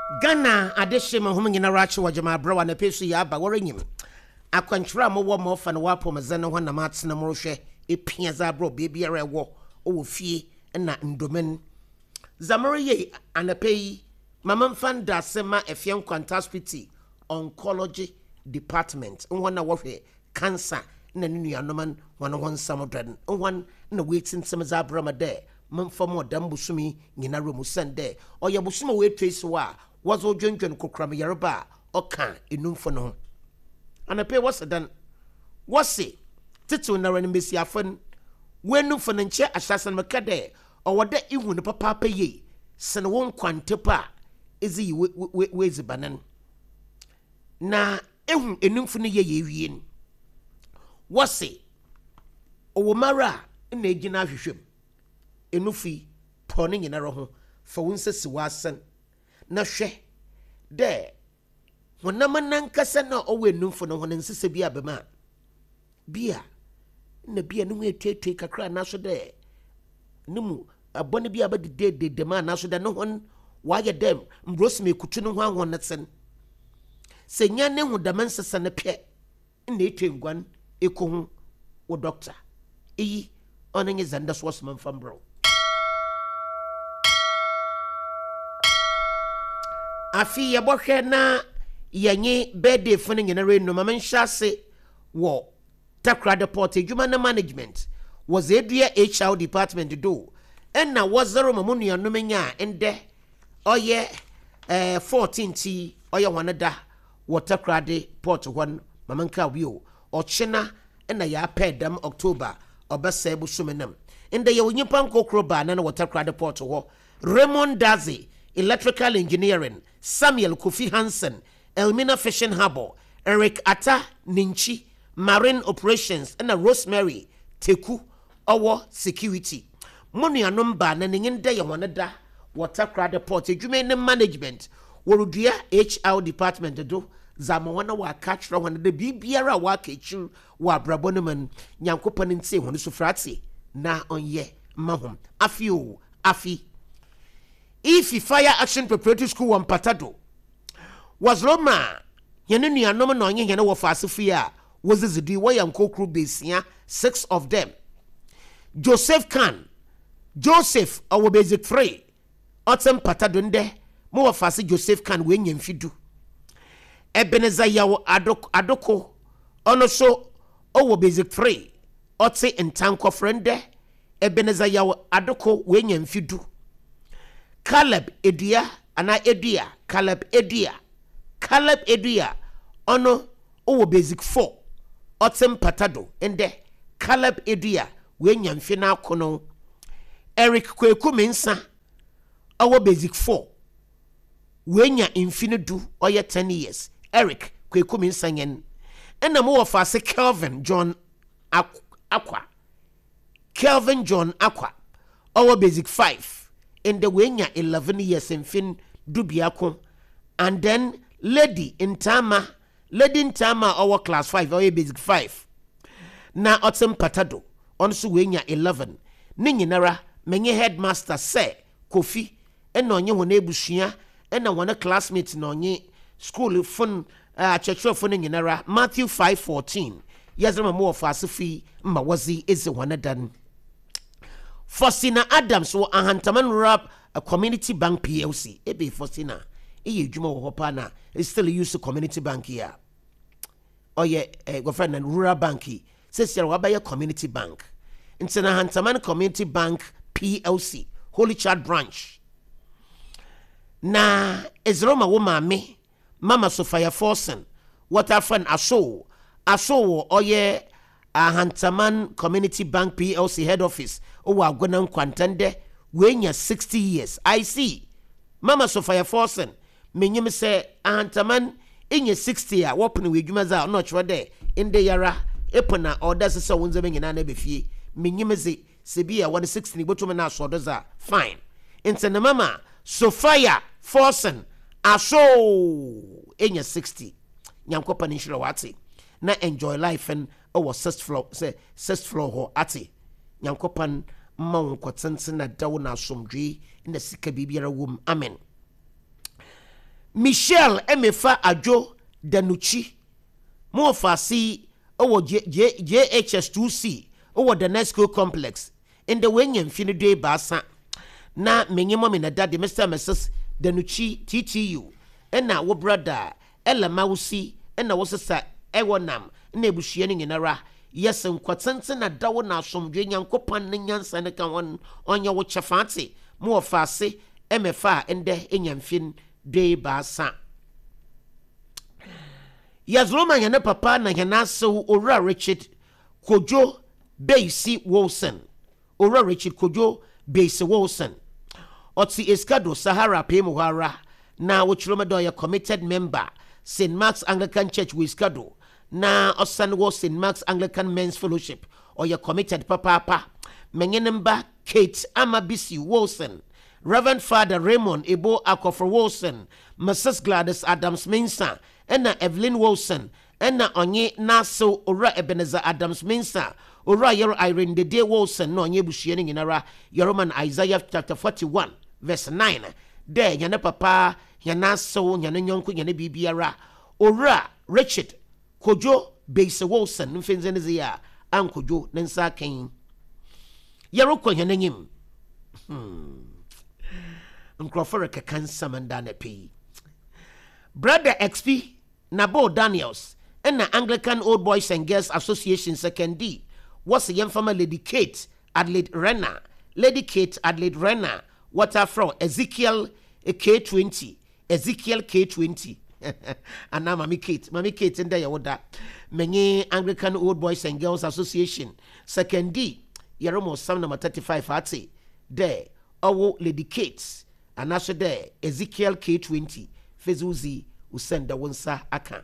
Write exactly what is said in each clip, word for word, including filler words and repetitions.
Ghana adeshima hom nyina rache wajama brawa na pesu ya aba woranyim akwanchura mo wo mo fa no wapo mazana ho na matena mo hwe epia za bro bebia rewo o fie na ndomen zamori ye anapei mama mfanda sema efien kwanta hospital oncology department wona wo hwe cancer na nunu anoman wona won samodran won na waiting some za brama de mamfa mo dambusumi nyina remu sende oya busuma we trace wa wazo dwendwen kokram yerba oka enumfo no anape wasadan wase titu na ran mesi afan wenumfo no nche ahyasan makade owoda ihu ne papa pa ye sene won kwantepa ezi wezi banan na ehu enumfo no ye ye wie wase owomara na egina ahwehwem enufi pone nyina ro fa wonsesi wasan na hwe de wonam nankasa na owe numfo no hono nsese bia bema bia na bia no etwetwe kakra na so de nimu abone bia ba de de de ma na so de no hon waye dem mbrosme kutu no ho ahon netsen senya ne hu dama nsese na pye na etwengwan ekohu wo doctor eyi onenye zanda so wasman fambro afi ya bohwe na yenye birthday fun nyina reno mama nhyase wo Takra Deport adwuma na management was edua H R department do enna wozero mamunu ya nomenya ende oye eh fourteen ti oye wanada wo Takra Deport hon mama nka wio ochina enna ya pedam October obasa ebusumenam ende ye wonyipa nkokro ba na wo Takra Deport ho Raymond Dazi Electrical Engineering, Samuel Kofi Hansen, Elmina Fashion Harbor, Eric Atta Ninchi, Marine Operations, and a Rosemary Teku, our Security. Money a number, and in day one da, Takra Deport, you mean the management, Worudia H R department to do, Zamawana wa catch from one the B B R wa kechu, wa Braboneman, Yankopan in say one sufrati, na on ye, mahum, afiu, afi. If Fire Action Preparatory School one patado was Roma, Yanini and Noman on Yana wa Fasifia was the D Y and Co crew base, six of them. Joseph Khan, Joseph, our basic free, Otsem patadunde, more fasi Joseph Khan wing and fidu. Ebenezer Yaw Adoko, Onoso, our basic free, Otse and Tanko friende, Ebenezer Yaw Adoko wing and fidu. Caleb Edia, ana Edia, Caleb Edia, Caleb Edia, ono owo basic four, Otem Patado, ende Caleb Edia, wenyam fina kono, Eric Kweku Mensa, owo basic four, wenya infinidu oye ten years, Eric Kweku Mensa yen, ena mo wafase Kelvin John Aqua, Kelvin John Aqua, owo basic five. In the wenya eleven years in fin dubiako, and then lady in Tama, lady in Tama our class five or basic five. Na otem patado on su wenya eleven. Ninginara menye headmaster say Kofi and no nye wone bushia and na one classmate no nye school fun uh church fun ninginara Matthew five fourteen. Yazama mo fasifi mawazi is one done. Fosina Adams wo Ahantaman Rap a Community Bank P L C. Ebe Fosina. Eye juma wo hopana. It's still use Community Bank here. Oh yeah, eh, go friend and Rural Banki. Says you're wabaya Community Bank. It's an Ahantaman Community Bank P L C. Holy Child Branch. Na Ezroma wo mame. Mama Sophia Forsen. What our friend Aso. Aso oh yeah. Ahantaman Community Bank P L C head office. Oh, I'm gonna kwantende when you're sixty years. I see. Mama Sophia Forsen. Menyem say Ahantaman in your sixty year. Wapun with Jumaza not sure there. In the yara epona or does a sound in an abefi. Menyem say Sibia one sixty but to na so does fine. Into the mama Sophia Forsen. Aso in your sixty. Nyankopa nishiro wati. Na enjoy life and our sixth floor say sixth floor ho ati nyankopan ma won kwatsense na dawo na somdwe na sika bibiara wom amen Michelle Emefa Adwo Danuchi mo fasi owo J H S two C owo the Nesco complex in the way mfinidwe baasa na menyemo me na dade Mister Missus Danuchi T T U ena wo brother Ella Mausi ena wo sesa ewonam na ebuhie ne nyinara yesen kwatente na dawo na asomdwe nyankopan ne nyansa ne kan won onye wo chefate mo fasi emefa ende enyamfin de baasa Yazroma yana papa na yana so Ora Richard Kojo Beisi Wilson Ora Richard Kojo Beisi Wilson Otsi Eskado Sahara Pemuhara na wochuloma ya committed member Saint Mark's Anglican Church Wiskado na osan wo Saint Mark's Anglican Men's Fellowship or ya committed papa papa menyenemba Kate Amabisi Wilson Reverend Father Raymond Ebo Akofor Wilson Missus Gladys Adams Mensa Ena Evelyn Wilson ena onye naso ora Ebenezer Adams Mensa ora yero Irene Dede Wilson no onye buhie ne nyinara Roman Isaiah chapter forty-one verse nine de nyane papa nyana so nyane nyonko nyane bibiara ora Richard Kojo Beisi Wilson mfenze ne zia ankojo ne nsa kan yero ko nyane nyim hmm nkrofore ka kansa manda na pay Brother X P Nabo Daniels and the Anglican Old Boys and Girls Association Second D was the young family Lady Kate Adelaide Renner, Lady Kate Adelaide Renner, water from Ezekiel K twenty, Ezekiel K twenty. And now Mammy Kate, Mammy Kate and there would many Anglican Old Boys and Girls Association Second D, Yeromo Sam number thirty-five at there, oh Lady Kate, and also there Ezekiel K twenty, Fezuzi. Usenda wonsa aka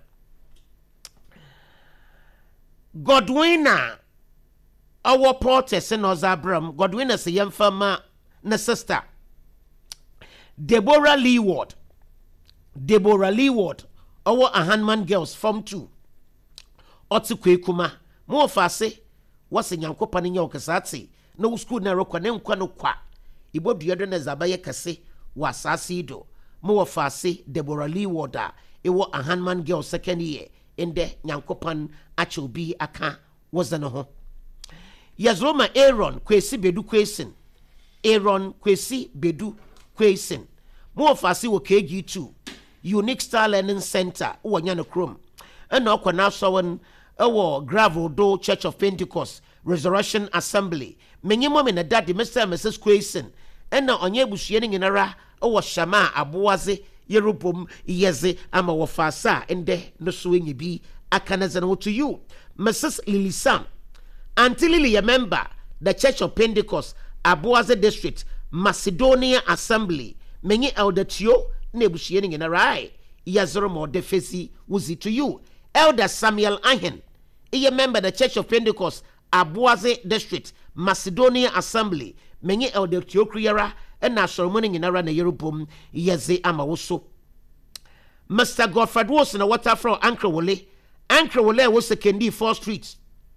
Godwina our porters in Ozabram Godwina se yemfama na sister Deborah Leeward Deborah Leeward our Ahanman girls from two Otukwe kuma mo fase wase nyankopa ne nya okasate na school na rokwa ne nkwa no kwa ibodua na zabaye kase wasase do mo fase Deborah Leeward ewo Ahanman girl second year in the nyankopan achobi aka wazana ho Yazroma Aaron Kwesi Bedu Kwesin Aaron Kwesi Bedu Kwesin mo fase wo K G two Unique Star Learning Center wo nyane krom ena okwana sawon ewo Gravel Do Church of Pentecost Resurrection Assembly menyemo me na dade Mister and Missus Kwesin ena onye buhie ne nyinara ewo Shama Aboaze Yerubum Yeze ama wafasa ende no so enye bi akanazana to you Missus Lily Sam Auntie Lily a member the Church of Pentecost Aboaze District Macedonia Assembly menye elder tio na ebuhie ne nyinara yazoro mo defesi wuzi to you Elder Samuel Ahen a member the Church of Pentecost Aboaze District Macedonia Assembly menye elder tio kriara ena ceremony nyinara na yerubum yeze amawoso Mister Godfred was na water from Anchor Wole Anchor Wole was second fourth Street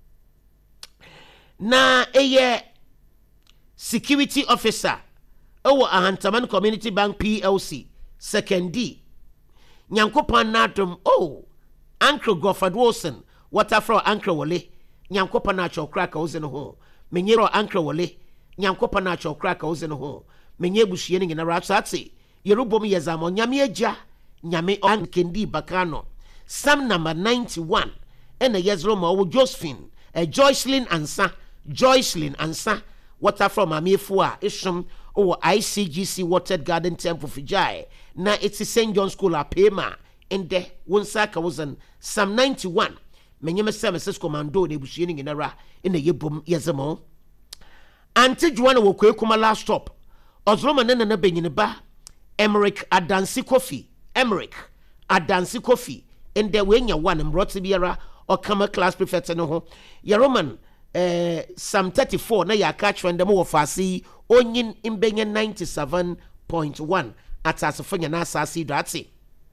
na eye security officer owo Ahantaman Community Bank P L C second D nyankopan nadum oh Anchor Godfred Wilson water from Anchor Wole nyankopan na chokraka uzeno ho menyero Anchor Wole nyankopan na chokraka uzeno ho menye buhie ne nyinara atsate yerubom yezamo nyame agya nyame ankendi bakano Psalm number ninety-one ena yezro ma wo Josephine a Joycelyn Ansa Joycelyn Ansa water from amefo a ishum o I C G C Watered Garden Temple Fijai na it's Saint John School apema ende wonsa ka wozan Psalm ninety-one menye Mister and Missus Commando ne buhie ne nyinara ena yebom yezamo Auntie Joanna wo kwekuma last stop Ozroma nene na benyine ba Emerick Adansi Kofi Emerick Adansi Kofi in the wenya one mbroti biara or kama class prefect no ho ya Roman eh Psalm thirty-four na ya catch when them wo fasi onyin imbenye ninety-seven point one atasofanya na asasi dati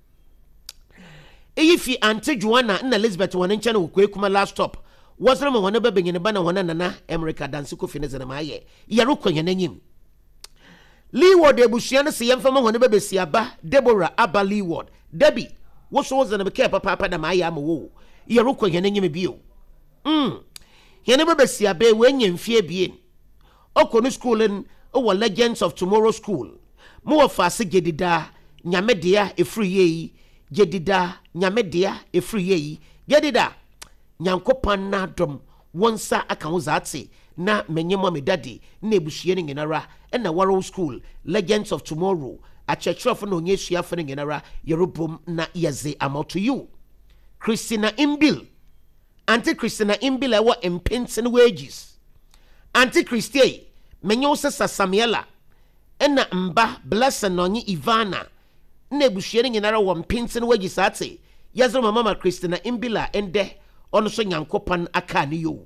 Eyifi Auntie Joanna na Elizabeth won nche na kwekuma last stop Ozroma wona ba benyine ba na wona nana Emerick Adansi Kofi ne zana maye ya rokwa nyananyim Leeward ebusua no se yemfa ma hone bebesi aba Deborah aba Leeward Debbie wo so wo zana be ke papa papa da ma ya ma wo ye rokọ hene nyeme bio mm hene bebesi aba we nya mfie bien okonu school n o Legends of Tomorrow School mo wo fa se gedida nyamedea efri yi gedida nyamedea efri yi gedida nyankopan na dom wonsa aka wo zate na menyemo medade na ebusua ne nginara na Warrow School Legends of Tomorrow a churchofo no nye suafo ne nginara yerobom na yeze amoto you Christina Imbil Auntie Christina Imbil ewo impinsen wages Auntie Christie menyo sesa Samuela na mba Blessing no nye Ivana na ebusua ne nginara wo impinsen wages ate yezro mama Christina Imbila ende ono so nyankopan aka ne yo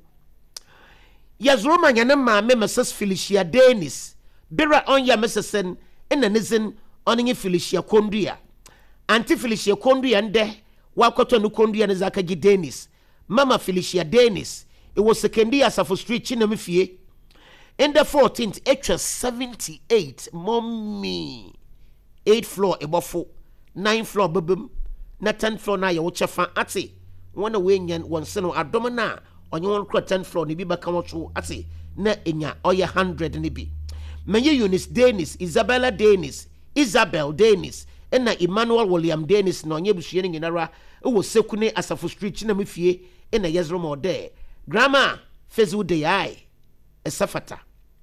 Yazro manyane maame Missus Felicia Dennis Bira onya Misesen ena nizen oninye Felicia Kondua Auntie Felicia Kondua nde wakoto no Kondua ne zakaji Dennis Mama Felicia Dennis it was sekendi asafo street chinamfie in the fourteenth H seventy-eight mommy eighth floor ebofo ninth floor bebem na tenth floor na ye wo chefa ate wona we nyan wonse no adom na onye won kro tenth floor ni bi baka wocho ate na enya oye one hundred ni bi menye Eunice Dennis Isabella Dennis Isabel Dennis ena Emmanuel William Dennis na onye busue ni nginara wo sekune asafo street na mfie ena yezro mo de grandma fezu de ai esafata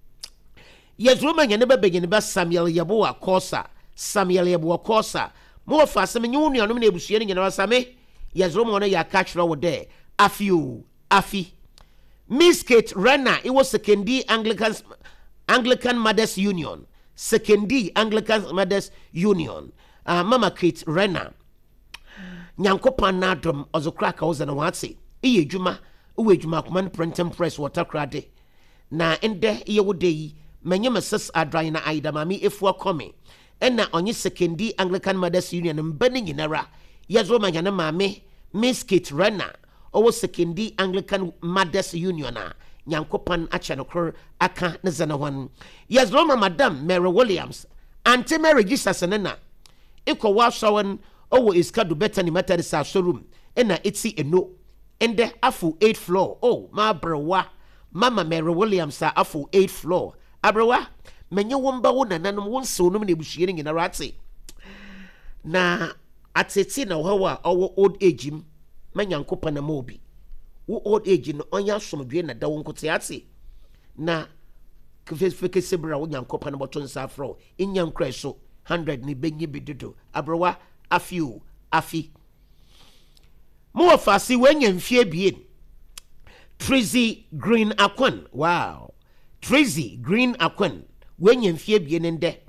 yezro manya ne babegene ba Samuel Yabo Akosa Samuel Yabo Akosa mo fa asem nyu nuanom na ebusue ni nginara same yezro mo na ya catchra wo de afiu afi Miss Kate Renner it was sekendi Anglican Anglican Mothers Union sekendi Anglican Mothers Union uh, Mama Kate Renner nyankopan na dom ozokra ka oza na watse iye dwuma uwe dwuma command printing press waterkrade na ende iye wode yi menye Missus Adran na Aida mami efua kome ena onye sekendi Anglican Mothers Union mbani nyinara yezo manyane mame Miss Kate Renner owo sekendi Anglican Mothers Union a nyankopan achanokor aka ne zana hwan yezo Madam Mary Williams Auntie Mary Jesus nena iko wa shawan owo iskadu betani Methodist showroom ena itsi eno ende afu eighth floor oh ma brewa Mama Mary Williams a afu eighth floor abrewa menye womba wo nananom wonso no na ebusue ni nginara ate na atete na wo wa owo old age m manyankopa na mobi wo old age no onya somdwe na dawo nkote ate na kefeke sebra wo nyankopa na boto nsa afro inyankra so one hundred ni benyi bidodo abrewa afiu afi mo fasi wenye mfie bien Tracy Green Akwan wow Tracy Green Akwan wenye mfie bien nde